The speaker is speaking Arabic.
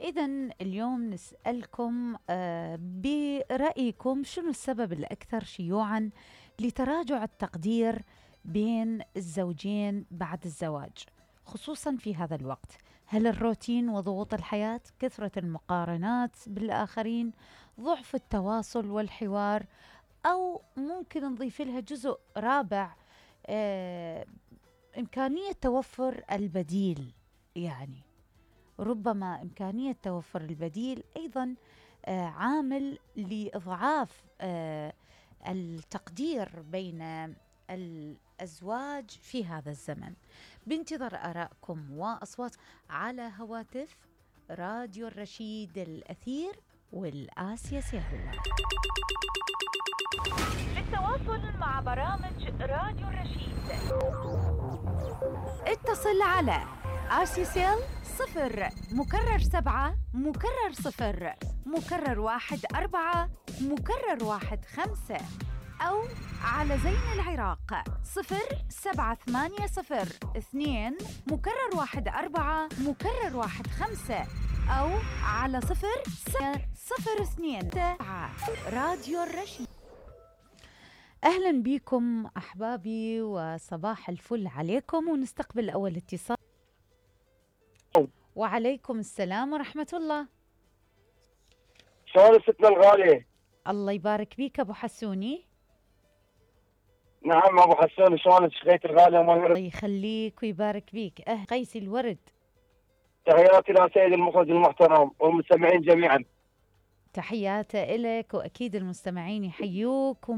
إذن اليوم نسألكم برأيكم شنو السبب الأكثر شيوعاً لتراجع التقدير بين الزوجين بعد الزواج، خصوصاً في هذا الوقت؟ هل الروتين وضغوط الحياة، كثرة المقارنات بالآخرين، ضعف التواصل والحوار، أو ممكن نضيف لها جزء رابع، آه إمكانية توفر البديل؟ يعني ربما إمكانية توفر البديل أيضا عامل لإضعاف التقدير بين الأزواج في هذا الزمن. بانتظار آرائكم وأصوات على هواتف راديو الرشيد الأثير والآسيا سيهوة. للتواصل مع برامج راديو الرشيد اتصل على RCCL 0*7*0*1*4*1*5 أو على زين العراق 0*802*1*4*1*5 أو على 0*002 راديو الرشيد. أهلا بكم أحبابي وصباح الفل عليكم، ونستقبل أول اتصال. وعليكم السلام ورحمة الله. شلون ستنا الغالية؟ الله يبارك بيك أبو حسوني. نعم أبو حسون، شلونك شغيت الغالية؟ الله يخليك ويبارك بيك. قيس الورد. تحياتي لسيد المخرج المحترم والمستمعين جميعا. تحياتي إلك، وأكيد المستمعين يحيوك.